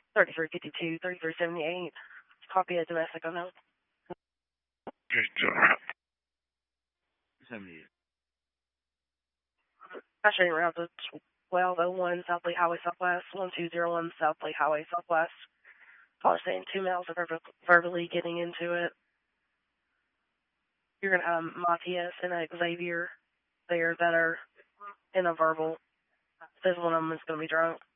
3352, 3378. Copy a domestic unknown. Okay, 78. Passing route to 1201 South Lake Highway Southwest, 1201 South Lake Highway Southwest. Caller saying 2 males are verbally getting into it. You're going to have Matthias and Xavier there that are in a verbal. Says one of them is going to be drunk.